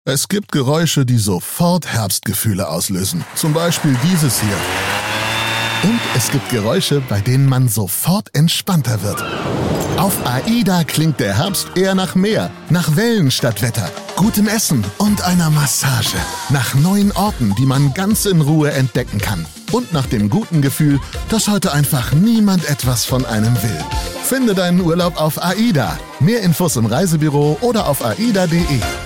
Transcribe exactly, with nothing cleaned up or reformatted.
Es gibt Geräusche, die sofort Herbstgefühle auslösen. Zum Beispiel dieses hier. Und es gibt Geräusche, bei denen man sofort entspannter wird. Auf AIDA klingt der Herbst eher nach Meer, nach Wellen statt Wetter, gutem Essen und einer Massage. Nach neuen Orten, die man ganz in Ruhe entdecken kann. Und nach dem guten Gefühl, dass heute einfach niemand etwas von einem will. Finde deinen Urlaub auf AIDA. Mehr Infos im Reisebüro oder auf aida punkt de.